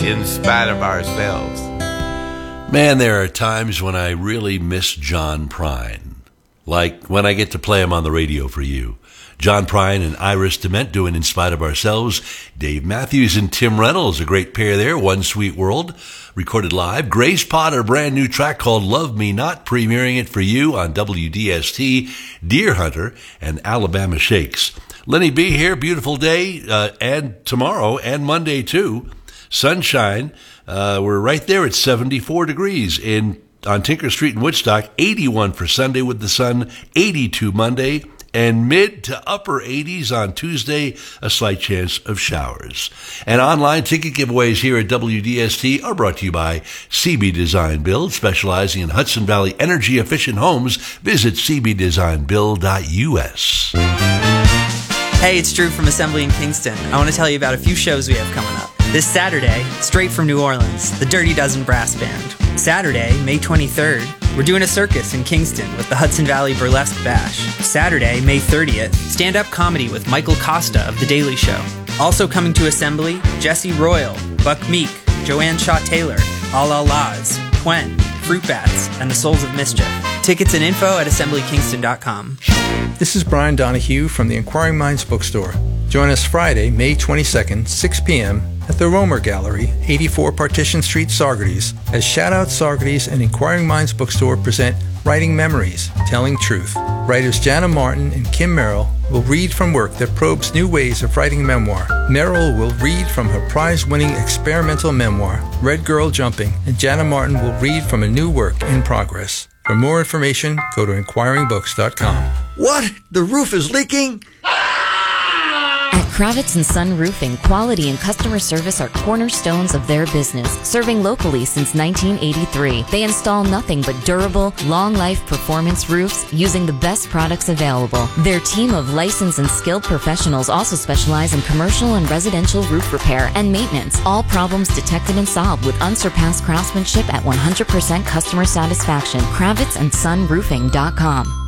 in spite of ourselves. Man, there are times when I really miss John Prine. Like when I get to play him on the radio for you. John Prine and Iris DeMent doing In Spite of Ourselves. Dave Matthews and Tim Reynolds, a great pair there. One Sweet World, recorded live. Grace Potter, brand new track called Love Me Not, premiering it for you on WDST, Deer Hunter, and Alabama Shakes. Lenny B here, beautiful day, and tomorrow and Monday too. Sunshine. We're right there at 74 degrees on Tinker Street in Woodstock. 81 for Sunday with the sun, 82 Monday, and mid to upper 80s on Tuesday, a slight chance of showers. And online ticket giveaways here at WDST are brought to you by CB Design Build, specializing in Hudson Valley energy efficient homes. Visit cbdesignbuild.us. Hey, it's Drew from Assembly in Kingston. I want to tell you about a few shows we have coming up. This Saturday, straight from New Orleans, the Dirty Dozen Brass Band. Saturday, May 23rd, we're doing a circus in Kingston with the Hudson Valley Burlesque Bash. Saturday, May 30th, stand-up comedy with Michael Costa of The Daily Show. Also coming to Assembly, Jesse Royal, Buck Meek, Joanne Shaw-Taylor, All Laz, Quen, Fruit Bats, and the Souls of Mischief. Tickets and info at assemblykingston.com. This is Brian Donahue from the Inquiring Minds Bookstore. Join us Friday, May 22nd, 6 p.m. at the Romer Gallery, 84 Partition Street, Saugerties, as Shoutout Saugerties and Inquiring Minds Bookstore present Writing Memories, Telling Truth. Writers Jana Martin and Kim Merrill will read from work that probes new ways of writing memoir. Merrill will read from her prize-winning experimental memoir, Red Girl Jumping, and Jana Martin will read from a new work in progress. For more information, go to inquiringbooks.com. What? The roof is leaking? At Kravitz & Son Roofing, quality and customer service are cornerstones of their business, serving locally since 1983. They install nothing but durable, long-life performance roofs using the best products available. Their team of licensed and skilled professionals also specialize in commercial and residential roof repair and maintenance. All problems detected and solved with unsurpassed craftsmanship at 100% customer satisfaction. KravitzandSonRoofing.com.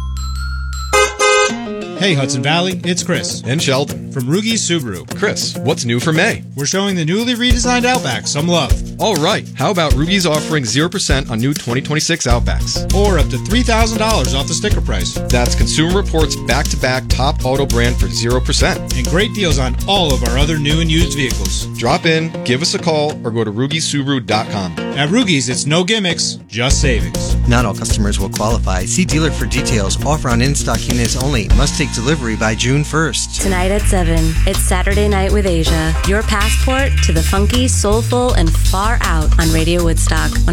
Hey Hudson Valley, it's Chris. And Sheldon. From Rugi's Subaru. Chris, what's new for May? We're showing the newly redesigned Outback some love. All right, how about Rugi's offering 0% on new 2026 Outbacks? Or up to $3,000 off the sticker price. That's Consumer Reports back-to-back top auto brand for 0%. And great deals on all of our other new and used vehicles. Drop in, give us a call, or go to RugiSubaru.com. At Rugi's, it's no gimmicks, just savings. Not all customers will qualify. See dealer for details. Offer on in-stock units only. Must take delivery by June 1st. Tonight at 7, it's Saturday Night with Asia. Your passport to the funky, soulful, and far out on Radio Woodstock